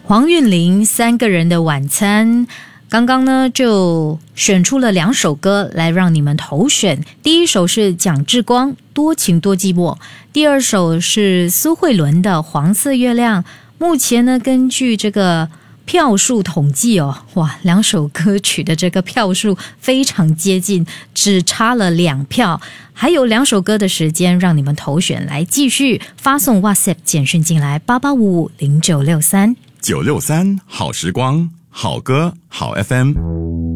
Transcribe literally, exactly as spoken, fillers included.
黄韵玲三个人的晚餐，刚刚呢就选出了两首歌来让你们投选。第一首是蒋志光多情多寂寞，第二首是苏慧伦的黄色月亮。目前呢根据这个票数统计哦，哇，两首歌曲的这个票数非常接近，只差了两票，还有两首歌的时间让你们投选，来继续发送 WhatsApp 简讯进来八八五五零九六三九六三好时光，好歌好 F M。